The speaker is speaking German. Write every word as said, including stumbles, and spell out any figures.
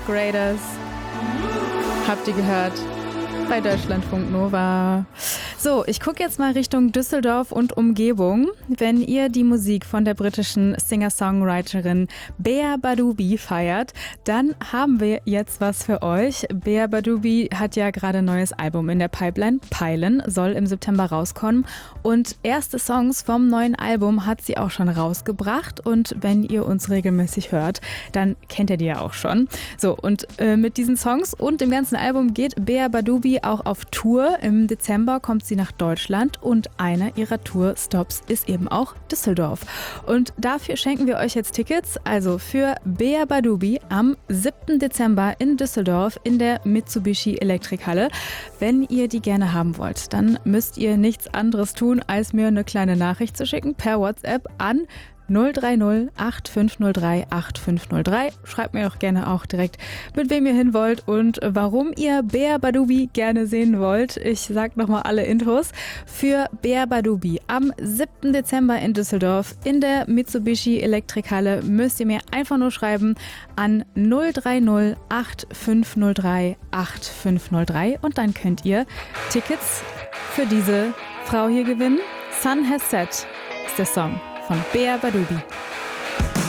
Graders. Habt ihr gehört? Bei Deutschlandfunk Nova. So, ich gucke jetzt mal Richtung Düsseldorf und Umgebung. Wenn ihr die Musik von der britischen Singer-Songwriterin Beah Badubi feiert, dann haben wir jetzt was für euch. Beah Badubi hat ja gerade ein neues Album in der Pipeline. Peilen soll im September rauskommen. Und erste Songs vom neuen Album hat sie auch schon rausgebracht. Und wenn ihr uns regelmäßig hört, dann kennt ihr die ja auch schon. So, und äh, mit diesen Songs und dem ganzen Album geht Beah Badubi auch auf Tour. Im Dezember kommt sie nach Deutschland und einer ihrer Tour-Stops ist eben auch Düsseldorf. Und dafür schenken wir euch jetzt Tickets, also für Beah Badubi am siebten Dezember in Düsseldorf in der Mitsubishi Elektrikhalle. Wenn ihr die gerne haben wollt, dann müsst ihr nichts anderes tun, als mir eine kleine Nachricht zu schicken per WhatsApp an null drei null acht fünf null drei acht fünf null drei. Schreibt mir doch gerne auch direkt, mit wem ihr hin wollt und warum ihr Beah Badubi gerne sehen wollt. Ich sag nochmal alle Infos. Für Beah Badubi am siebten Dezember in Düsseldorf in der Mitsubishi Elektrikhalle müsst ihr mir einfach nur schreiben an null drei null acht fünf null drei acht fünf null drei und dann könnt ihr Tickets für diese Frau hier gewinnen. Sun Has Set ist der Song von Beah Badubi.